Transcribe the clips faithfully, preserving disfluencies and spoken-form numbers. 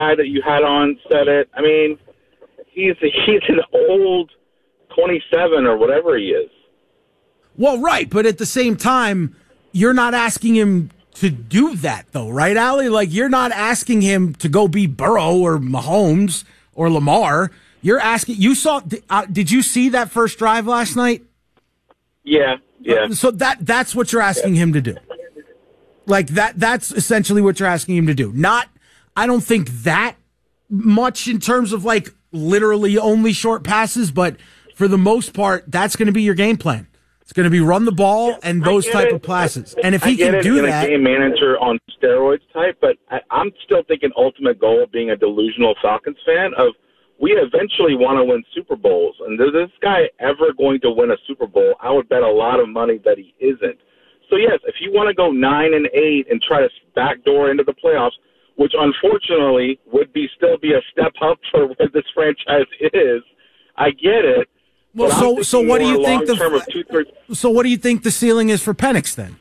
guy that you had on said it. I mean, he's he's an old twenty-seven or whatever he is. Well, right, but at the same time, you're not asking him to do that, though, right, Allie? Like, you're not asking him to go be Burrow or Mahomes or Lamar. You're asking. You saw? Uh, did you see that first drive last night? Yeah, yeah. Uh, so that that's what you're asking yeah. him to do. Like that. That's essentially what you're asking him to do. Not. I don't think that much in terms of like literally only short passes, but for the most part, that's going to be your game plan. It's going to be run the ball and those type it. of passes. And if I he get can it do in that, a game manager on steroids type, but I, I'm still thinking ultimate goal of being a delusional Falcons fan of we eventually want to win Super Bowls. And is this guy ever going to win a Super Bowl? I would bet a lot of money that he isn't. So yes, if you want to go nine and eight and try to backdoor into the playoffs, which unfortunately would be still be a step up for where this franchise is, I get it. Well, so so what do you think the of two, three, so what do you think the ceiling is for Penix then?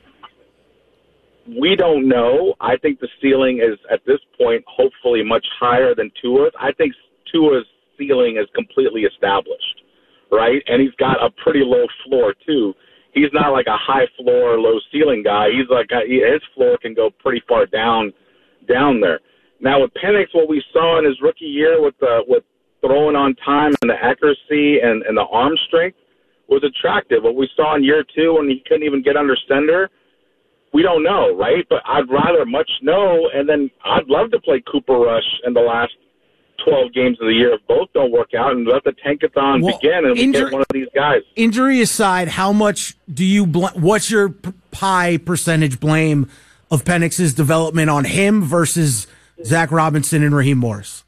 We don't know. I think the ceiling is at this point hopefully much higher than Tua's. I think Tua's ceiling is completely established, right? And he's got a pretty low floor too. He's not like a high floor, low ceiling guy. He's like a, his floor can go pretty far down down there. Now with Penix, what we saw in his rookie year with the with throwing on time and the accuracy and, and the arm strength was attractive. What we saw in year two when he couldn't even get under center, we don't know, right? But I'd rather much know, and then I'd love to play Cooper Rush in the last twelve games of the year if both don't work out, and let the tankathon well, begin and we injury, get one of these guys. Injury aside, how much do you bl- what's your p- high percentage blame of Penix's development on him versus Zach Robinson and Raheem Morris?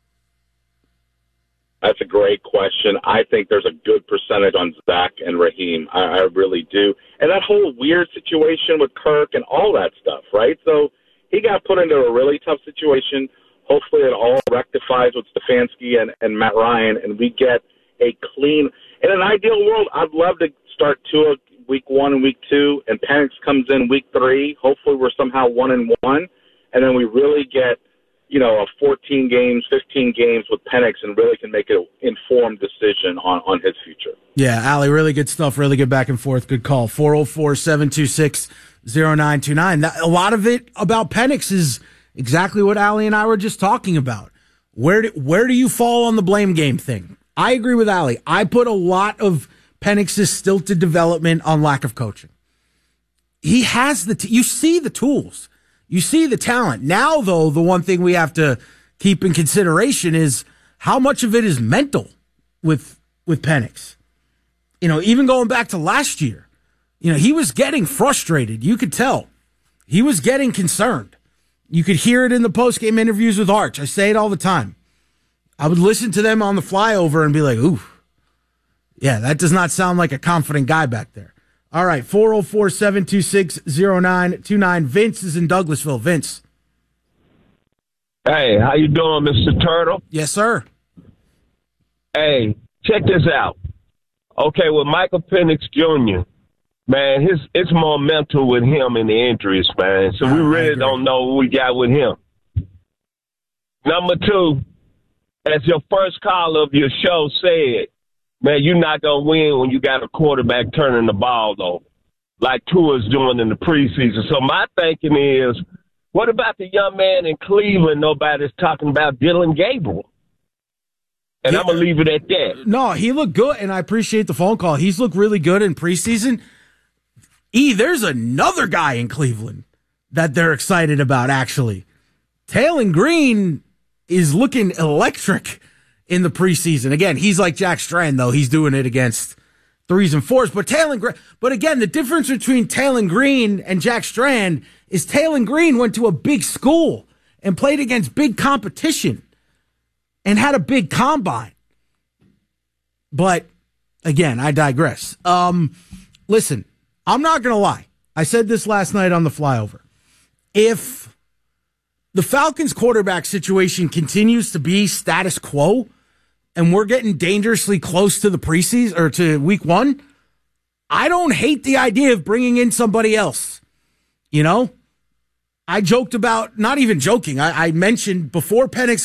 That's a great question. I think there's a good percentage on Zach and Raheem. I, I really do. And that whole weird situation with Kirk and all that stuff, right? So he got put into a really tough situation. Hopefully it all rectifies with Stefanski and, and Matt Ryan, and we get a clean – in an ideal world, I'd love to start Tua week one and week two, and Penix comes in week three. Hopefully we're somehow one and one, and then we really get – you know, a fourteen games, fifteen games with Penix and really can make an informed decision on, on his future. Yeah, Allie, really good stuff, really good back and forth. Good call. four oh four, seven two six, oh nine two nine. That, a lot of it about Penix is exactly what Allie and I were just talking about. Where do, where do you fall on the blame game thing? I agree with Allie. I put a lot of Penix's stilted development on lack of coaching. He has the, t- you see the tools. You see the talent. Now, though, the one thing we have to keep in consideration is how much of it is mental with with Penix. You know, even going back to last year, you know, he was getting frustrated. You could tell. He was getting concerned. You could hear it in the post-game interviews with Arch. I say it all the time. I would listen to them on the flyover and be like, ooh, yeah, that does not sound like a confident guy back there. All right, four oh four, seven two six, oh nine two nine. Vince is in Douglasville. Vince. Hey, how you doing, Mister Turtle? Yes, sir. Hey, check this out. Okay, with Michael Penix Junior, man, his it's more mental with him and the injuries, man. So we really don't know what we got with him. Number two, as your first call of your show said, man, you're not going to win when you got a quarterback turning the ball, though, like Tua's doing in the preseason. So my thinking is, what about the young man in Cleveland nobody's talking about, Dylan Gabriel? And yeah. I'm going to leave it at that. No, he looked good, and I appreciate the phone call. He's looked really good in preseason. E, there's another guy in Cleveland that they're excited about, actually. Taylon Green is looking electric in the preseason. Again, he's like Jack Strand, though. He's doing it against threes and fours. But Taylon Green, but again, the difference between Taylon Green and Jack Strand is Taylon Green went to a big school and played against big competition and had a big combine. But again, I digress. Um, listen, I'm not going to lie. I said this last night on the flyover. If the Falcons quarterback situation continues to be status quo, and we're getting dangerously close to the preseason or to week one, I don't hate the idea of bringing in somebody else. You know, I joked about, not even joking, I, I mentioned before Penix